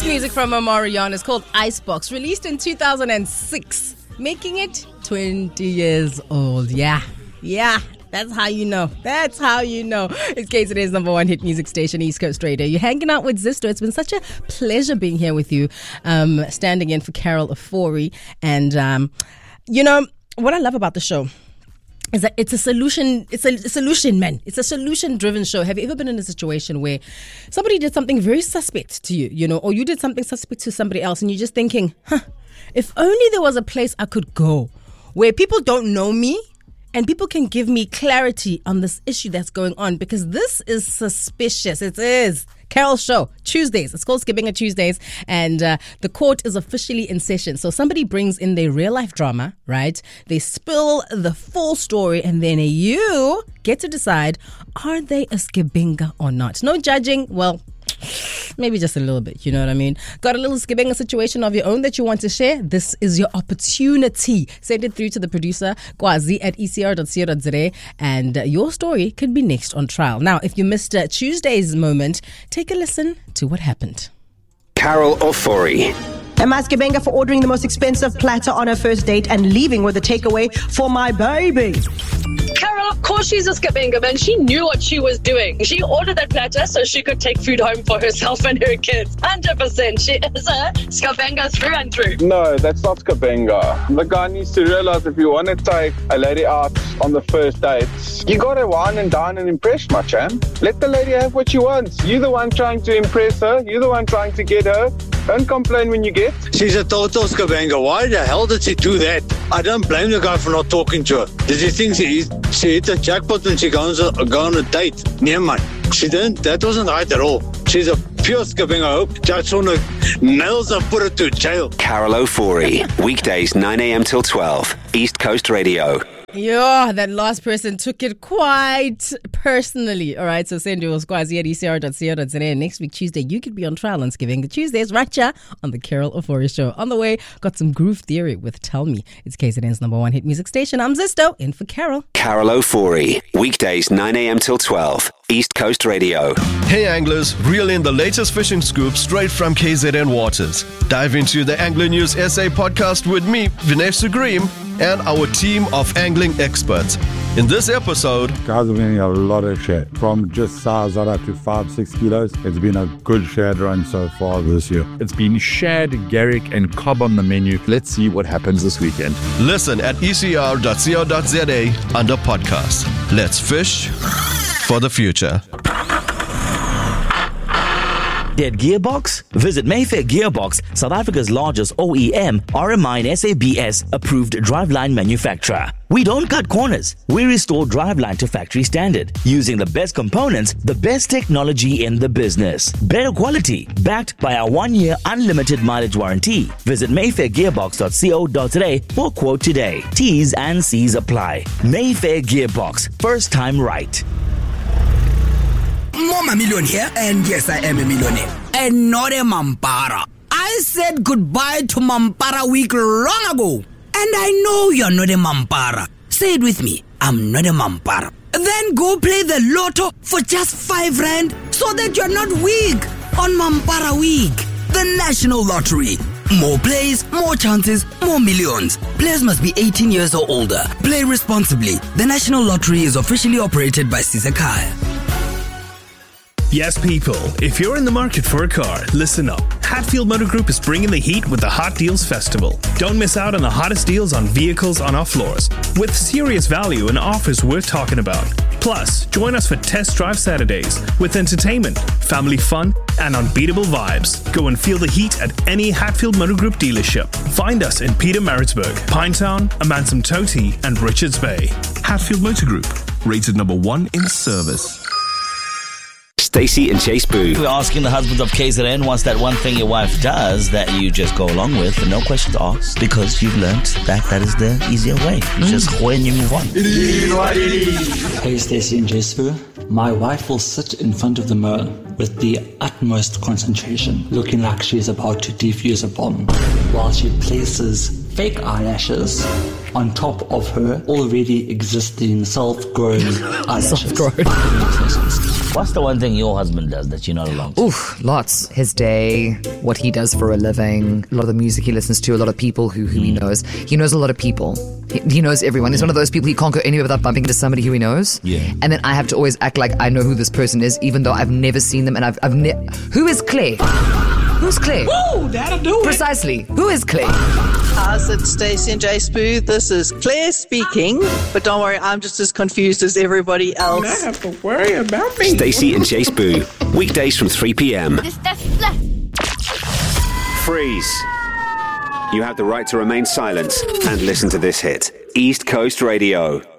Music from Omarion is called Icebox, released in 2006, making it 20 years old. Yeah. That's how you know. It's KZN's number one hit music station, East Coast Radio. You're hanging out with Zisto. It's been such a pleasure being here with you, standing in for Carol Ofori. And, what I love about the show is that it's a solution driven show. Have you ever been in a situation where somebody did something very suspect to you, or you did something suspect to somebody else, and you're just thinking, if only there was a place I could go where people don't know me and people can give me clarity on this issue that's going on, because this is suspicious. It is. Carol's show, Tuesdays. It's called Skibbinga Tuesdays, and the court is officially in session. So somebody brings in their real life drama, right? They spill the full story, and then you get to decide, are they a Skibbinga or not? No judging. Well, maybe just a little bit, you know what I mean? Got a little Skibbinga situation of your own that you want to share? This is your opportunity. Send it through to the producer, Kwazi at ecr.co.za, and your story could be next on trial. Now, if you missed Tuesday's moment, take a listen to what happened. Carol Ofori. Am I Skibbinga for ordering the most expensive platter on her first date and leaving with a takeaway for my baby? Carol, of course she's a Skibbinga, man. She knew what she was doing. She ordered that platter so she could take food home for herself and her kids. 100%. She is a Skibbinga through and through. No, that's not Skibbinga. The guy needs to realize if you want to take a lady out on the first date, you got to wine and dine and impress, my champ. Let the lady have what she wants. You're the one trying to impress her. You're the one trying to get her. Don't complain when you get. She's a total Skibbinga. Why the hell did she do that? I don't blame the guy for not talking to her. Did you think she hit a jackpot when she goes on a date? Yeah, man. She didn't. That wasn't right at all. She's a pure Skibbinga. I hope Judge Sonner nails her, put her to jail. Carol Ofori. Weekdays 9 a.m. till 12. East Coast Radio. Yeah, that last person took it quite personally. All right, so send your Kwazi at ecr.co.za. Next week, Tuesday, you could be on trial on Skibbinga Tuesdays right here on the Carol Ofori Show. On the way, got some groove theory with Tell Me. It's KZN's number one hit music station. I'm Zisto, in for Carol. Carol Ofori. Weekdays 9 a.m. till 12. East Coast Radio. Hey anglers, reel in the latest fishing scoop straight from KZN Waters. Dive into the Angler News SA podcast with me, Vinesh Sugrim, and our team of angling experts. In this episode, guys have been a lot of shad, from just size right up to 5-6 kilos. It's been a good shad run so far this year. It's been shad, garrick and cob on the menu. Let's see what happens this weekend. Listen at ecr.co.za under podcast. Let's fish for the future. Dead Gearbox? Visit Mayfair Gearbox, South Africa's largest OEM, RMI and SABS approved driveline manufacturer. We don't cut corners. We restore driveline to factory standard, using the best components, the best technology in the business. Better quality, backed by our 1-year unlimited mileage warranty. Visit mayfairgearbox.co.za for quote today. T's and C's apply. Mayfair Gearbox, first time right. I'm a millionaire, and yes, I am a millionaire. And not a Mampara. I said goodbye to Mampara week long ago. And I know you're not a Mampara. Say it with me. I'm not a Mampara. Then go play the lotto for just 5 rand so that you're not weak on Mampara week. The National Lottery. More plays, more chances, more millions. Players must be 18 years or older. Play responsibly. The National Lottery is officially operated by Sizakaya. Yes, people, if you're in the market for a car, listen up. Hatfield Motor Group is bringing the heat with the Hot Deals Festival. Don't miss out on the hottest deals on vehicles on our floors, with serious value and offers worth talking about. Plus, join us for Test Drive Saturdays with entertainment, family fun, and unbeatable vibes. Go and feel the heat at any Hatfield Motor Group dealership. Find us in Pietermaritzburg, Pinetown, Amanzimtoti, and Richards Bay. Hatfield Motor Group, rated number 1 in service. Stacey and Chase Boo. We're asking the husbands of KZN, what's that one thing your wife does that you just go along with and no questions asked, because you've learnt that is the easier way. You just when you move on. Hey Stacey and Chase Boo. My wife will sit in front of the mirror with the utmost concentration, looking like she's about to defuse a bomb, while she places fake eyelashes on top of her already existing self-grown eyelashes. What's the one thing your husband does that you're not allowed to? Oof, lots. His day, what he does for a living, a lot of the music he listens to, a lot of people who he knows. He knows a lot of people. He knows everyone. He's one of those people he can't go anywhere without bumping into somebody who he knows. Yeah. And then I have to always act like I know who this person is, even though I've never seen them. And who is Claire? Who's Claire? Woo, that'll do it. Precisely. Who is Claire? Hi, it's Stacey and Jay Spoo. This is Claire speaking, but don't worry, I'm just as confused as everybody else. You don't have to worry about me. Stacey and Jay Spoo, weekdays from 3 p.m. Freeze. You have the right to remain silent and listen to this hit. East Coast Radio.